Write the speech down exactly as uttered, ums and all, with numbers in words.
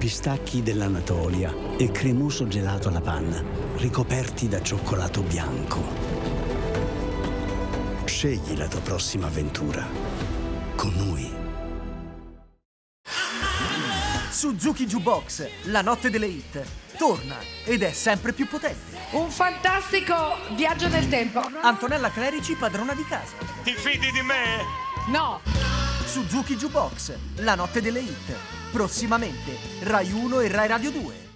pistacchi dell'Anatolia e cremoso gelato alla panna, ricoperti da cioccolato bianco. Scegli la tua prossima avventura con noi. Suzuki Jukebox, la notte delle hit, torna ed è sempre più potente. Un fantastico viaggio nel tempo. Antonella Clerici, padrona di casa. Ti fidi di me? No. Suzuki Jukebox, la notte delle hit. Prossimamente, Rai uno e Rai Radio due.